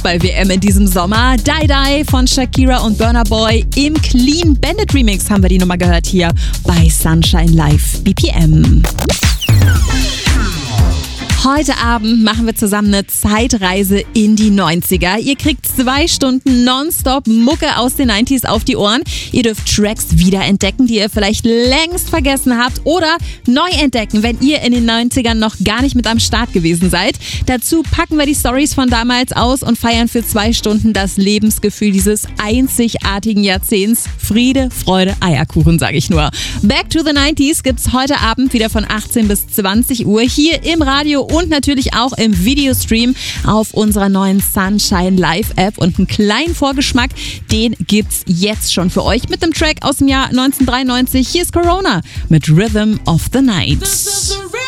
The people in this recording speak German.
Fußball-WM in diesem Sommer. Die Die von Shakira und Burna Boy. Im Clean Bandit Remix haben wir die Nummer gehört hier bei Sunshine Live BPM. Heute Abend machen wir zusammen eine Zeitreise in die 90er. Ihr kriegt 2 Stunden nonstop Mucke aus den 90s auf die Ohren. Ihr dürft Tracks wiederentdecken, die ihr vielleicht längst vergessen habt oder neu entdecken, wenn ihr in den 90ern noch gar nicht mit am Start gewesen seid. Dazu packen wir die Stories von damals aus und feiern für 2 Stunden das Lebensgefühl dieses einzigartigen Jahrzehnts. Friede, Freude, Eierkuchen, sage ich nur. Back to the 90s gibt's heute Abend wieder von 18 bis 20 Uhr hier im Radio und natürlich auch im Videostream auf unserer neuen Sunshine Live App. Und einen kleinen Vorgeschmack, den gibt's jetzt schon für euch mit dem Track aus dem Jahr 1993. Hier ist Corona mit Rhythm of the Night.